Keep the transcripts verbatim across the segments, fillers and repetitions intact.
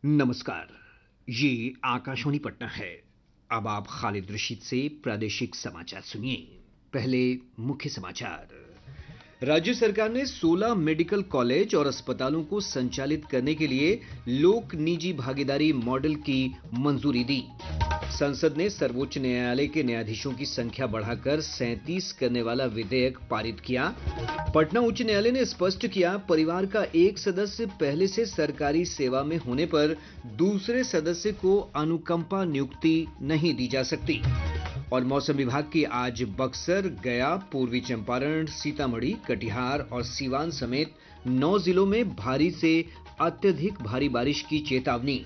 नमस्कार। ये आकाशवाणी पटना है। अब आप खालिद रशीद से प्रादेशिक समाचार सुनिए। पहले मुख्य समाचार। राज्य सरकार ने सोलह मेडिकल कॉलेज और अस्पतालों को संचालित करने के लिए लोक निजी भागीदारी मॉडल की मंजूरी दी। संसद ने सर्वोच्च न्यायालय के न्यायाधीशों की संख्या बढ़ाकर सैंतीस करने वाला विधेयक पारित किया। पटना उच्च न्यायालय ने स्पष्ट किया, परिवार का एक सदस्य पहले से सरकारी सेवा में होने पर दूसरे सदस्य को अनुकंपा नियुक्ति नहीं दी जा सकती। और मौसम विभाग की आज बक्सर, गया, पूर्वी चंपारण, सीतामढ़ी, कटिहार और सीवान समेत नौ जिलों में भारी से अत्यधिक भारी बारिश की चेतावनी।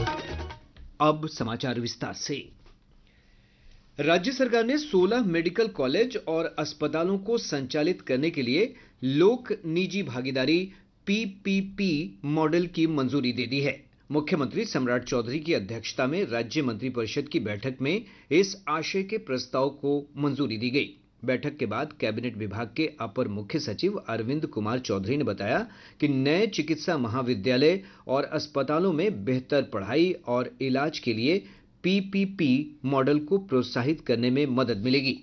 अब समाचार विस्तार से। राज्य सरकार ने सोलह मेडिकल कॉलेज और अस्पतालों को संचालित करने के लिए लोक निजी भागीदारी पीपीपी मॉडल की मंजूरी दे दी है। मुख्यमंत्री सम्राट चौधरी की अध्यक्षता में राज्य मंत्रिपरिषद की बैठक में इस आशय के प्रस्ताव को मंजूरी दी गई। बैठक के बाद कैबिनेट विभाग के अपर मुख्य सचिव अरविंद कुमार चौधरी ने बताया कि नए चिकित्सा महाविद्यालय और अस्पतालों में बेहतर पढ़ाई और इलाज के लिए पीपीपी मॉडल को प्रोत्साहित करने में मदद मिलेगी।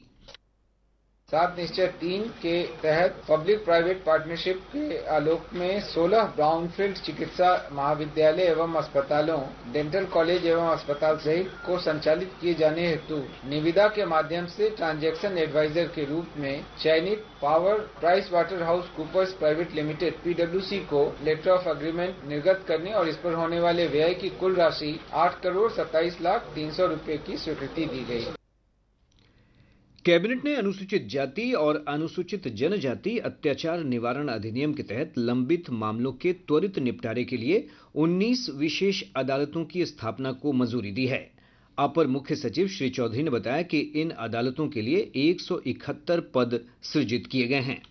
सात निश्चय तीन के तहत पब्लिक प्राइवेट पार्टनरशिप के आलोक में सोलह ब्राउनफील्ड चिकित्सा महाविद्यालय एवं अस्पतालों, डेंटल कॉलेज एवं अस्पताल सहित को संचालित किए जाने हेतु निविदा के माध्यम से ट्रांजैक्शन एडवाइजर के रूप में चयनित power price water house coopers private limited पीडब्ल्यूसी को लेटर ऑफ एग्रीमेंट निर्गत करने और इस पर होने वाले व्यय की कुल राशि आठ करोड़ सत्ताईस लाख तीन सौ रूपये की स्वीकृति दी गई। कैबिनेट ने अनुसूचित जाति और अनुसूचित जनजाति अत्याचार निवारण अधिनियम के तहत लंबित मामलों के त्वरित निपटारे के लिए उन्नीस विशेष अदालतों की स्थापना को मंजूरी दी है। अपर मुख्य सचिव श्री चौधरी ने बताया कि इन अदालतों के लिए एक सौ इकहत्तर पद सृजित किए गए हैं।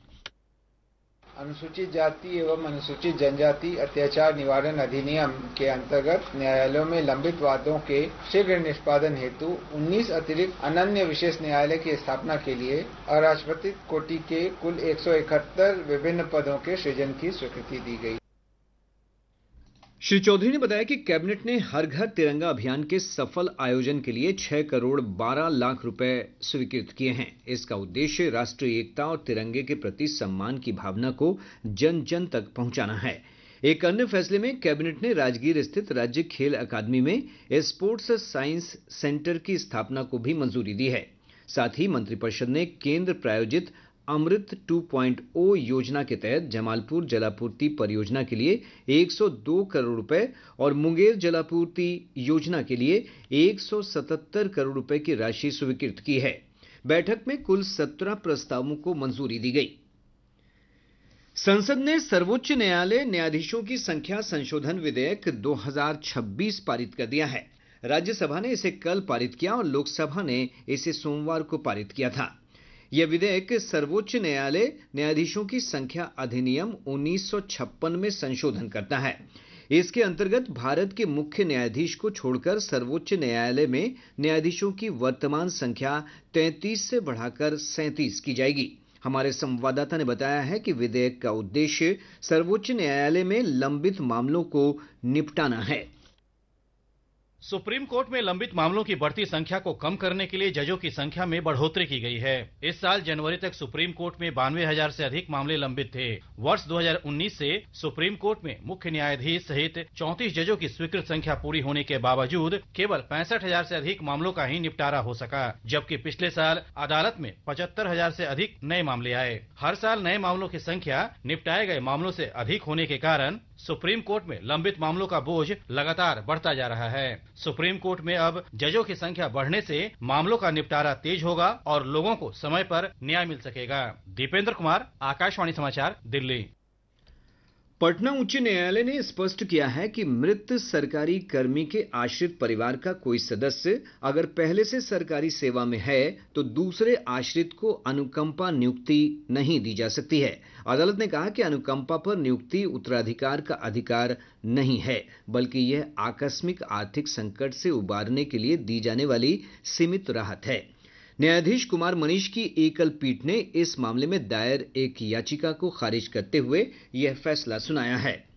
अनुसूचित जाति एवं अनुसूचित जनजाति अत्याचार निवारण अधिनियम के अंतर्गत न्यायालयों में लंबित वादों के शीघ्र निष्पादन हेतु उन्नीस अतिरिक्त अनन्य विशेष न्यायालय की स्थापना के लिए अराजपत्रित कोटि के कुल एक सौ इकहत्तर विभिन्न पदों के सृजन की स्वीकृति दी गई। श्री चौधरी ने बताया कि कैबिनेट ने हर घर तिरंगा अभियान के सफल आयोजन के लिए छह करोड़ बारह लाख रुपए स्वीकृत किए हैं। इसका उद्देश्य राष्ट्रीय एकता और तिरंगे के प्रति सम्मान की भावना को जन जन तक पहुंचाना है। एक अन्य फैसले में कैबिनेट ने राजगीर स्थित राज्य खेल अकादमी में स्पोर्ट्स साइंस सेंटर की स्थापना को भी मंजूरी दी है। साथ ही मंत्रिपरिषद ने केंद्र प्रायोजित अमृत टू पॉइंट ओ योजना के तहत जमालपुर जलापूर्ति परियोजना के लिए एक सौ दो करोड़ रुपए और मुंगेर जलापूर्ति योजना के लिए एक सौ सतहत्तर करोड़ रुपए की राशि स्वीकृत की है। बैठक में कुल सत्रह प्रस्तावों को मंजूरी दी गई। संसद ने सर्वोच्च न्यायालय न्यायाधीशों की संख्या संशोधन विधेयक दो हज़ार छब्बीस पारित कर दिया है। राज्यसभा ने इसे कल पारित किया और लोकसभा ने इसे सोमवार को पारित किया था। यह विधेयक सर्वोच्च न्यायालय न्यायाधीशों की संख्या अधिनियम उन्नीस सौ छप्पन में संशोधन करता है। इसके अंतर्गत भारत के मुख्य न्यायाधीश को छोड़कर सर्वोच्च न्यायालय में न्यायाधीशों की वर्तमान संख्या तैंतीस से बढ़ाकर सैंतीस की जाएगी। हमारे संवाददाता ने बताया है कि विधेयक का उद्देश्य सर्वोच्च न्यायालय में लंबित मामलों को निपटाना है। सुप्रीम कोर्ट में लंबित मामलों की बढ़ती संख्या को कम करने के लिए जजों की संख्या में बढ़ोतरी की गई है। इस साल जनवरी तक सुप्रीम कोर्ट में बानवे हजार से अधिक मामले लंबित थे। वर्ष दो हज़ार उन्नीस से सुप्रीम कोर्ट में मुख्य न्यायाधीश सहित चौंतीस जजों की स्वीकृत संख्या पूरी होने के बावजूद केवल पैंसठ हजार से अधिक मामलों का ही निपटारा हो सका, जबकि पिछले साल अदालत में पचहत्तर हजार से अधिक नए मामले आए। हर साल नए मामलों की संख्या निपटाए गए मामलों से अधिक होने के कारण सुप्रीम कोर्ट में लंबित मामलों का बोझ लगातार बढ़ता जा रहा है। सुप्रीम कोर्ट में अब जजों की संख्या बढ़ने से मामलों का निपटारा तेज होगा और लोगों को समय पर न्याय मिल सकेगा। दीपेंद्र कुमार, आकाशवाणी समाचार, दिल्ली। पटना उच्च न्यायालय ने स्पष्ट किया है कि मृत सरकारी कर्मी के आश्रित परिवार का कोई सदस्य अगर पहले से सरकारी सेवा में है तो दूसरे आश्रित को अनुकंपा नियुक्ति नहीं दी जा सकती है। अदालत ने कहा कि अनुकंपा पर नियुक्ति उत्तराधिकार का अधिकार नहीं है, बल्कि यह आकस्मिक आर्थिक संकट से उबारने के लिए दी जाने वाली सीमित राहत है। न्यायाधीश कुमार मनीष की एकल पीठ ने इस मामले में दायर एक याचिका को खारिज करते हुए यह फैसला सुनाया है।